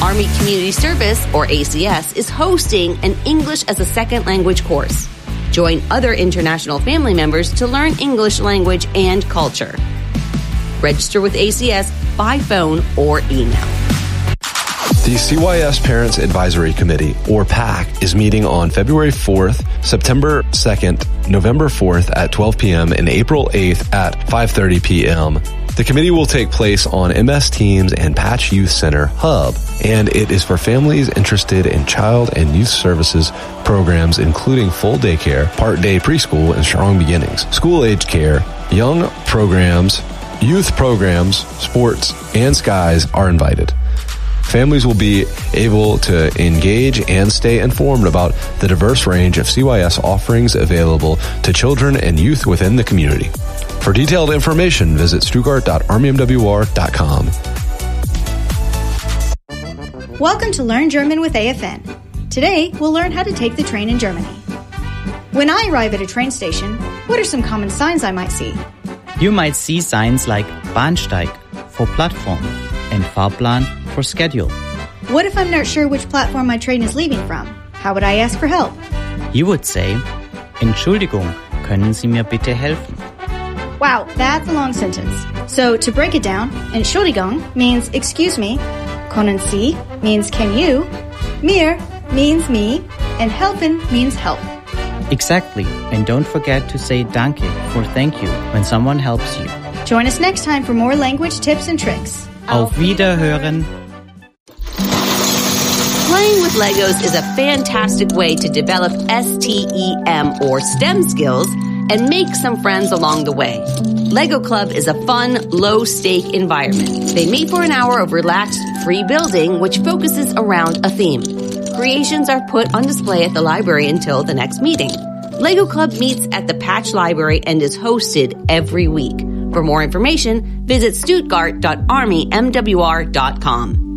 Army Community Service, or ACS, is hosting an English as a Second Language course. Join other international family members to learn English language and culture. Register with ACS by phone or email. The CYS Parents Advisory Committee, or PAC, is meeting on February 4th, September 2nd, November 4th at 12 p.m. and April 8th at 5:30 p.m. The committee will take place on MS Teams and Patch Youth Center Hub, and it is for families interested in child and youth services programs including full daycare, part-day preschool, and strong beginnings, school-age care, young programs, youth programs, sports, and skies are invited. Families will be able to engage and stay informed about the diverse range of CYS offerings available to children and youth within the community. For detailed information, visit stuttgart.armymwr.com. Welcome to Learn German with AFN. Today, we'll learn how to take the train in Germany. When I arrive at a train station, what are some common signs I might see? You might see signs like Bahnsteig for platform and Fahrplan for schedule. What if I'm not sure which platform my train is leaving from? How would I ask for help? You would say, Entschuldigung, können Sie mir bitte helfen? Wow, that's a long sentence. So to break it down, Entschuldigung means excuse me, können Sie means can you, mir means me, and helfen means help. Exactly, and don't forget to say danke for thank you when someone helps you. Join us next time for more language tips and tricks. Auf Wiederhören! Playing with Legos is a fantastic way to develop STEM or STEM skills and make some friends along the way. Lego Club is a fun, low-stake environment. They meet for an hour of relaxed, free building, which focuses around a theme. Creations are put on display at the library until the next meeting. Lego Club meets at the Patch Library and is hosted every week. For more information, visit stuttgart.armymwr.com.